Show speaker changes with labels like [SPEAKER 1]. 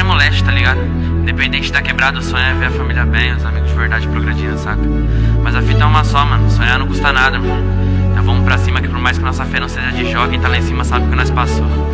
[SPEAKER 1] moleste, tá ligado? Independente da quebrada, o sonho é ver a família bem, os amigos de verdade progredindo, saca? Mas a fita é uma só, mano. Sonhar não custa nada, irmão. Então vamos pra cima que por mais que nossa fé não seja de jogo, quem tá lá em cima sabe o que nós passou.